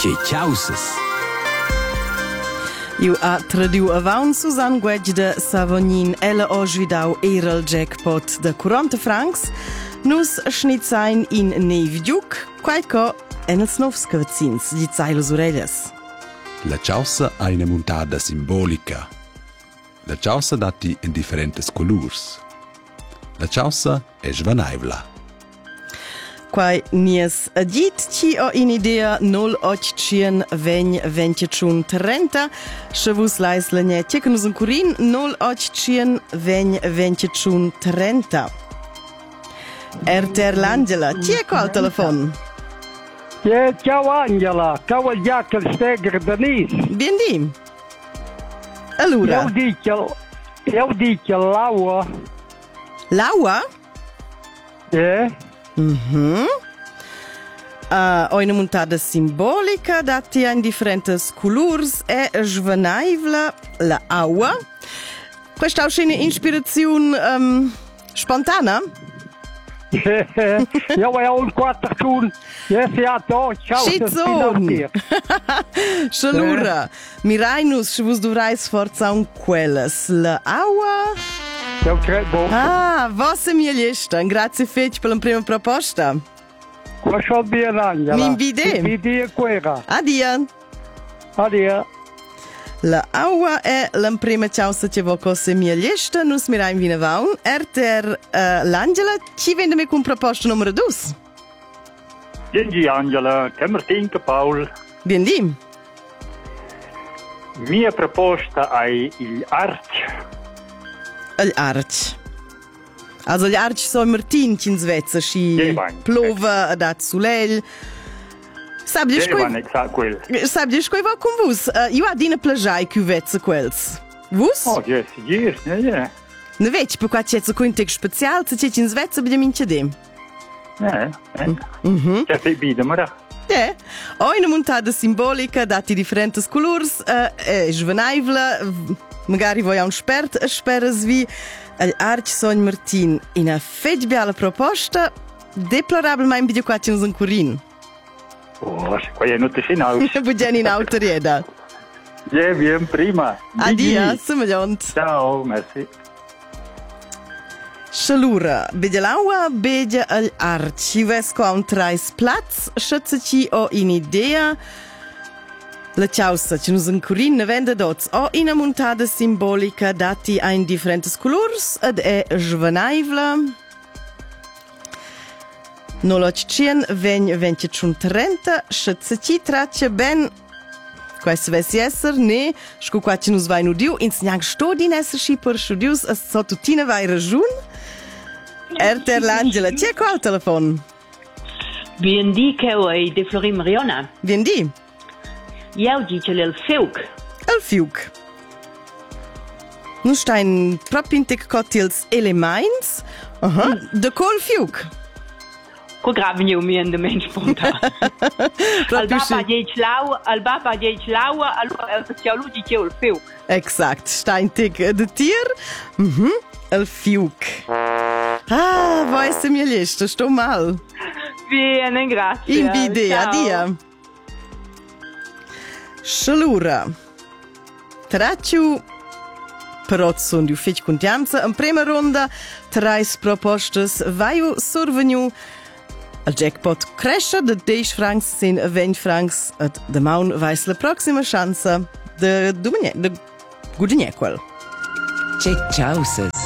Tgei-tgaussas. Io ha tradiu avaun Susan Guedj de Savognin. Ella ha svidau era il jackpot de 40 francs. Nus schnitzain in Neivdiuk, quaico en els novs cavazzins, gli zai las orellas. La ciaussa ha una montada simbolica. La ciaussa dati in differentes colors. La ciaussa è svanaivla. Quai nies agit ci ho in idea 08 vegn 30. Se vus lais la netje che nus un curin 08 vegn 30. L'Angela, chi è qua al telefono? Ciao Angela, ciao il Jacob Steger Denis. Bien di. Allora. Eu dico Laura. Laura? Ho una montata simbolica dati in differentes colors e svanaivla la aua. Questa è una ispirazione spontanea? Ja, jag har 4 ton. Jag ser att ciao. Schizon. Shalura. Mirainus, se vos dovrai sforzar quelles. La aua. Eu credo. Ah, vossa minha lista. Grazie fetch per la prima proposta. Lascia bene Angela. Mi invide. Mi invide quella. Addio. Addio. La aua è la prima chausa che vo cose mia lista. Nus mirai vina vaun. L'Angela, ci vende me con proposta numero 2. Gengi Angela, che Martin che Paul. Bien di. Mia proposta è il arch. L'arch. Also l'arch so Martin in Svezia, sci plova, dat sulel. Sabe Sabe diz que vai com vos. Eu adina plajai que vetsa quels. Vos? Oh, yes, yeah. Ne veci per qua c'è un tec special, se c'è in Svezia bide mince dem. C'è sei bide, mara. Ho una montata simbolica dati differenti colors, svanaivla, magari voi un spert, speras vi l'arch Son Martin in a fetch bella proposta, deplorabilmente bide qua c'è un curin. Oh, qua è notte in auto. Bugiani in auto rieda. Bien, prima. Addio, somigliant. Ciao, merci. Shalura, bede l'aua, bede l'arch. Io vesco a un trais plats, schätze ci ho in idea. La ciausa, che nus ancorin ne vende dots, ho in a montata simbolica dati a in differentes colors, ed è svanaivla. 08 vegn 30, schätze ci traccia ben. Questo vessi esser, ne, sco qua ci nus vai nu diu, ins niang sto din esser sci per studius, as so tutina vai ragiun. L'Angela, c'è qua al telefono? Bien di che è de Flori Mariona. Bien di. Io dico il fiuc. Il fiuc. Nu stein proprio in tec cottils elements. De col fiuc. Ko graven jo mir in de mens spontan. Al baba je chlau, al cialu di il fiuc. Exact, stein tec de tier. Il fiuc. Ah, voi se mia lista, sto mal. Bene, grazie. In vide, addio. Shalura. Tracciu. Però sono di fetch contianza. In prima ronda, 3 propostas vaiu surveniu. Il jackpot cresce de 10 francs sin 20 francs. Et de maun vais la prossima chance de guadagnar quel. Tgei-tgaussas.